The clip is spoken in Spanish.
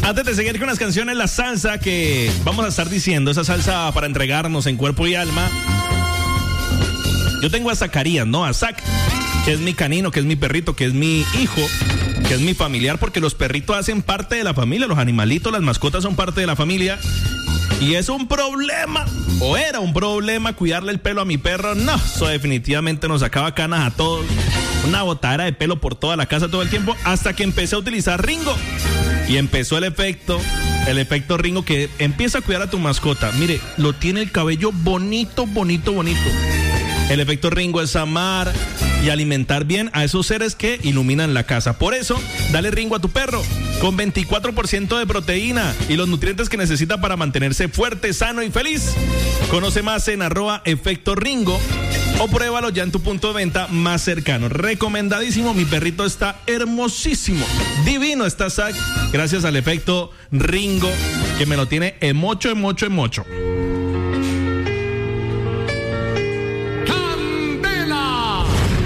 Antes de seguir con las canciones, la salsa que vamos a estar diciendo, esa salsa para entregarnos en cuerpo y alma. Yo tengo a Zacarías, ¿no? A Zac, que es mi canino, que es mi perrito, que es mi hijo, que es mi familiar, porque los perritos hacen parte de la familia, los animalitos, las mascotas son parte de la familia. Y es un problema, o era un problema, cuidarle el pelo a mi perro. No, eso definitivamente nos sacaba canas a todos. Una botadera de pelo por toda la casa todo el tiempo, hasta que empecé a utilizar Ringo. Y empezó el efecto Ringo, que empieza a cuidar a tu mascota. Mire, lo tiene el cabello bonito, bonito, bonito. El efecto Ringo es amar y alimentar bien a esos seres que iluminan la casa. Por eso, dale Ringo a tu perro, con 24% de proteína y los nutrientes que necesita para mantenerse fuerte, sano y feliz. Conoce más en @efecto Ringo o pruébalo ya en tu punto de venta más cercano. Recomendadísimo, mi perrito está hermosísimo, divino está Zac, gracias al efecto Ringo, que me lo tiene emocho.